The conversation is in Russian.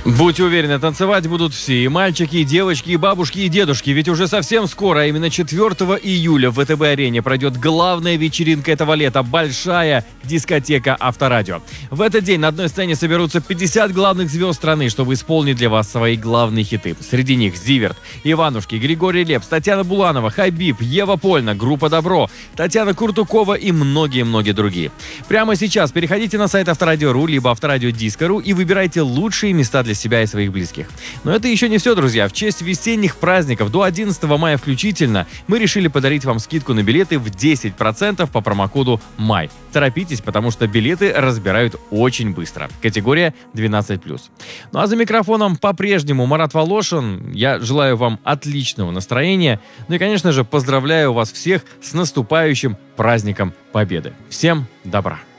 Будьте уверены, танцевать будут все, и мальчики, и девочки, и бабушки, и дедушки, ведь уже совсем скоро, а именно 4 июля в ВТБ-арене пройдет главная вечеринка этого лета – большая дискотека Авторадио. В этот день на одной сцене соберутся 50 главных звезд страны, чтобы исполнить для вас свои главные хиты. Среди них Зиверт, Иванушки, Григорий Лепс, Татьяна Буланова, Хабиб, Ева Польна, группа Добро, Татьяна Куртукова и многие-многие другие. Прямо сейчас переходите на сайт Авторадио.ру либо Авторадио.Диско.ру и выбирайте лучшие места для себя и своих близких. Но это еще не все, друзья. В честь весенних праздников до 11 мая включительно мы решили подарить вам скидку на билеты в 10% по промокоду МАЙ. Торопитесь, потому что билеты разбирают очень быстро. Категория 12+. Ну а за микрофоном по-прежнему Марат Волошин. Я желаю вам отличного настроения. Ну и, конечно же, поздравляю вас всех с наступающим праздником Победы. Всем добра!